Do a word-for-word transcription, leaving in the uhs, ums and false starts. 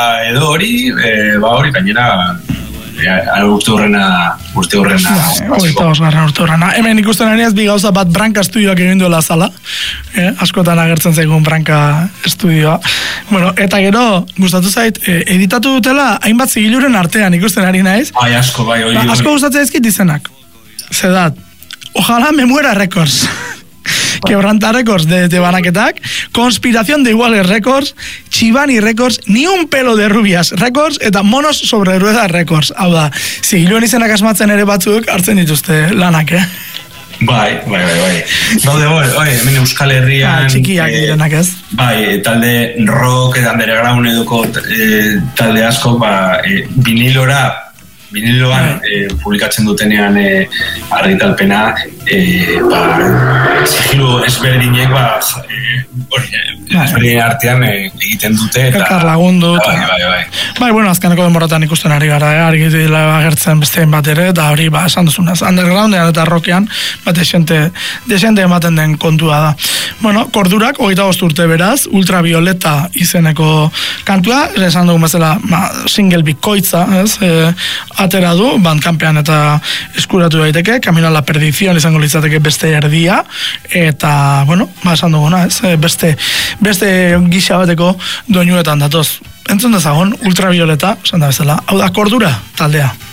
edo hori, e, ba hori gainera urte horrena, urte horrena. Horita osgarren urte horrena. Hemen ikusten ari ez bi gauza bat Branka estudioak egin duela zala. Eh, askotan agertzen zaigun Branka estudioa. Bueno, eta gero, gustatu zait, eh, editatu dutela hainbat zigiluren artean ikusten ari naiz. Bai, asko, bai, hori. Ba, asko gustatzen ezkit izenak. Zedat, ojalá me muera Records. Quebranta Records de, de Banaketak, Conspiración de Iguales Records, Chivani Records, Ni un pelo de rubias Records, eta Monos sobre ruedas Records. Hau da, zigiluen izenak asmatzen ere batzuk hartzen dituzte lanak, eh? Bai, bai, bai, bai. Daude, bai, hemen Euskal Herrian... Ah, txikiak direnak ez. Bai, talde rock, eta underground eduko e, talde asko, ba, e, vinilora, viniloan e, publikatzen dutenean e, argitalpena, e, ba, zigilu ezberdinek, ba, e, ezberdinen artean e, egiten dute. Elkar lagundu. Bai, bai, bai. Bai, bueno, azkeneko denboratan ikusten ari gara, eh? Argitila agertzen besteen bat ere, eta hori, ba, esan duzunaz, undergroundean eta rockean, bat desente, desente ematen den kontua da. Bueno, Kordurak, hogeita bost urte beraz, Ultravioleta izeneko kantua, esan dugun bezala, ba, single bikoitza, ez, e, atera du, Bandcampean eta eskuratu daiteke, Camino a la Perdición izango litzateke beste erdia, eta, bueno, ba, esan duguna, ez, beste, beste gisa bateko doinuetan datoz. Entzun dezagon, Ultravioleta, esan da bezala, hau da Kordura taldea.